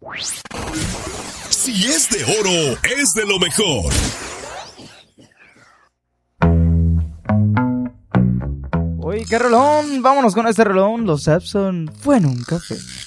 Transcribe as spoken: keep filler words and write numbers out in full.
Si es de oro, es de lo mejor. Uy, qué rolón. Vámonos con este rolón. Los Epson fue en un café.